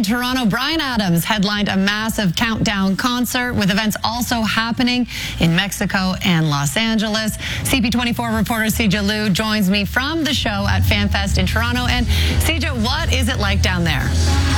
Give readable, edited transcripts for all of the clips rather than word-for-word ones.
Toronto, Bryan Adams headlined a massive countdown concert with events also happening in Mexico and Los Angeles. CP24 reporter Sija Liu joins me from the show at FanFest in Toronto. And Sija, what is it like down there?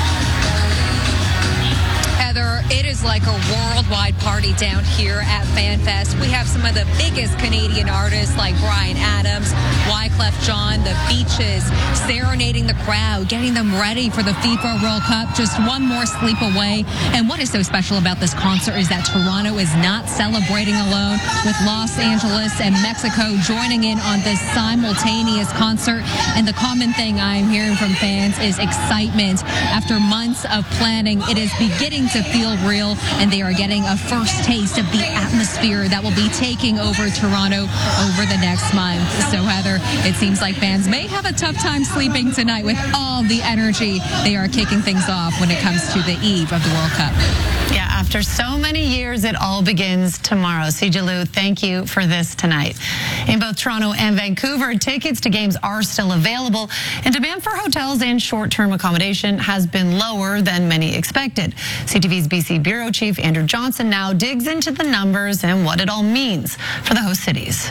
Heather, it is like a worldwide party down here at FanFest. We have some of the biggest Canadian artists like Bryan Adams, Wyclef Jean, The Beaches, serenading the crowd, getting them ready for the FIFA World Cup. Just one more sleep away. And what is so special about this concert is that Toronto is not celebrating alone, with Los Angeles and Mexico joining in on this simultaneous concert. And the common thing I'm hearing from fans is excitement. After months of planning, it is beginning to feel real, and they are getting a first taste of the atmosphere that will be taking over Toronto over the next month. So, Heather, it seems like fans may have a tough time sleeping tonight with all the energy they are kicking things off when it comes to the eve of the World Cup. Yeah, after so many years, it all begins tomorrow. Sija Liu, thank you for this tonight. In both Toronto and Vancouver, tickets to games are still available, and demand for hotels and short-term accommodation has been lower than many expected. CTV's BC Bureau Chief Andrew Johnson now digs into the numbers and what it all means for the host cities.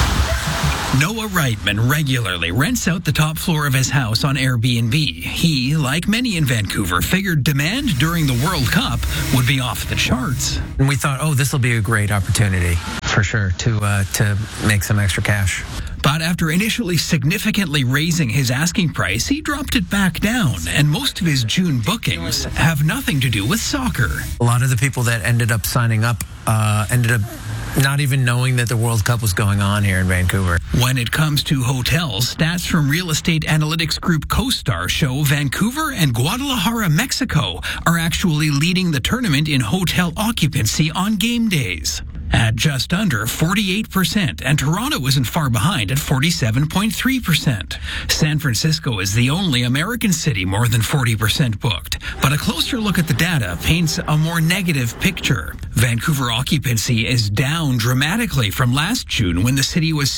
Noah Reitman regularly rents out the top floor of his house on Airbnb. He, like many in Vancouver, figured demand during the World Cup would be off the charts. And we thought, oh, this will be a great opportunity for sure to make some extra cash. But after initially significantly raising his asking price, he dropped it back down, and most of his June bookings have nothing to do with soccer. A lot of the people that ended up signing up ended up not even knowing that the World Cup was going on here in Vancouver. When it comes to hotels, stats from real estate analytics group CoStar show Vancouver and Guadalajara, Mexico, are actually leading the tournament in hotel occupancy on game days at just under 48%, and Toronto isn't far behind at 47.3%. San Francisco is the only American city more than 40% booked, but a closer look at the data paints a more negative picture. Vancouver occupancy is down dramatically from last June when the city was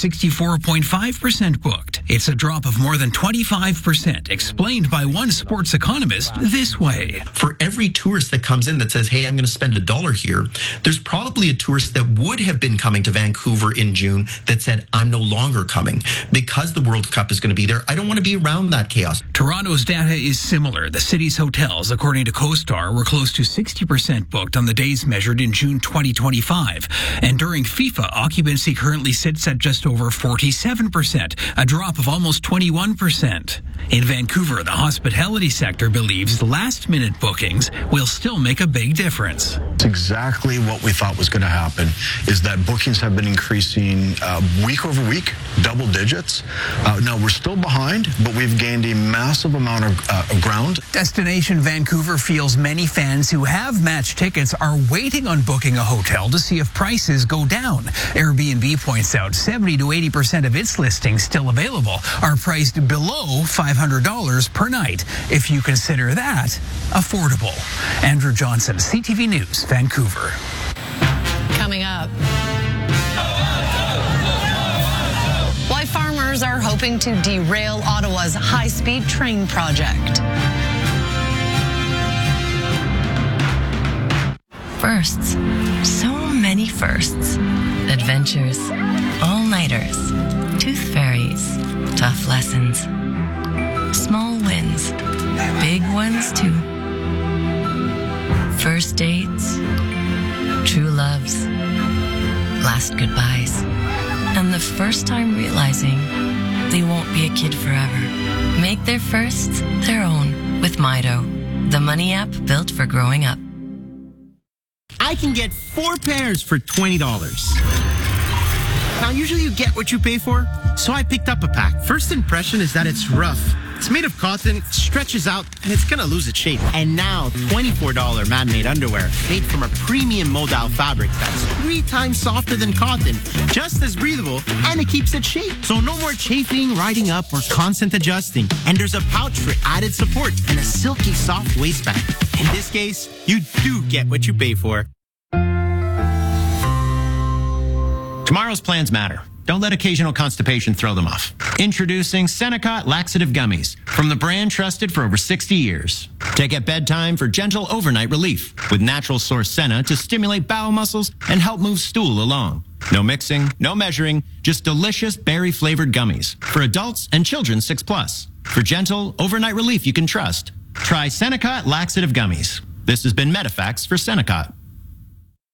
64.5% booked. It's a drop of more than 25%, explained by one sports economist this way. For every tourist that comes in that says, hey, I'm going to spend $1 here, there's probably a tourist that would have been coming to Vancouver in June that said, I'm no longer coming. Because the World Cup is going to be there, I don't want to be around that chaos. Toronto's data is similar. The city's hotels, according to CoStar, were close to 60% booked on the days measured in June 2025. And during FIFA, occupancy currently sits at just over 47%, a drop of almost 21%. In Vancouver, the hospitality sector believes last-minute bookings will still make a big difference. It's exactly what we thought was going to happen, is that bookings have been increasing week over week, double digits. Now, we're still behind, but we've gained a massive amount of ground. Destination Vancouver feels many fans who have match tickets are waiting on booking a hotel to see if prices go down. Airbnb points out 70 to 80% of its listings still available are priced below $500 per night, if you consider that affordable. Andrew Johnson, CTV News, Vancouver. Coming up, why farmers are hoping to derail Ottawa's high-speed train project. Firsts. So many firsts. Adventures. All-nighters. Tooth fairies. Tough lessons. Small wins. Big ones, too. First dates. True loves. Last goodbyes. And the first time realizing they won't be a kid forever. Make their firsts their own with Mido, the money app built for growing up. I can get 4 pairs for $20. Now, usually you get what you pay for, so I picked up a pack. First impression is that it's rough. It's made of cotton, it stretches out, and it's gonna lose its shape. And now, $24 man-made underwear made from a premium modal fabric that's 3 times softer than cotton, just as breathable, and it keeps its shape. So no more chafing, riding up, or constant adjusting. And there's a pouch for added support and a silky soft waistband. In this case, you do get what you pay for. Tomorrow's plans matter. Don't let occasional constipation throw them off. Introducing Senokot Laxative Gummies from the brand trusted for over 60 years. Take at bedtime for gentle overnight relief with Natural Source Senna to stimulate bowel muscles and help move stool along. No mixing, no measuring, just delicious berry-flavored gummies for adults and children 6+. For gentle overnight relief you can trust. Try Senecot Laxative Gummies. This has been Medifax for Senecot.